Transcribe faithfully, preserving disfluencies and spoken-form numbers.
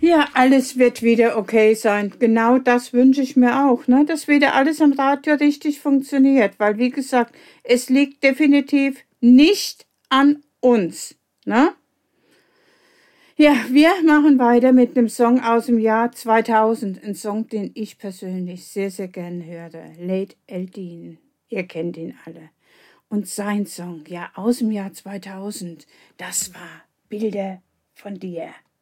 Ja, alles wird wieder okay sein. Genau das wünsche ich mir auch, ne? Dass wieder alles am Radio richtig funktioniert. Weil, wie gesagt, es liegt definitiv nicht an uns, ne? Ja, wir machen weiter mit einem Song aus dem Jahr zweitausend. Ein Song, den ich persönlich sehr, sehr gern hörte. Late Eldin. Ihr kennt ihn alle. Und sein Song, ja, aus dem Jahr zweitausend, das war Bilder von dir.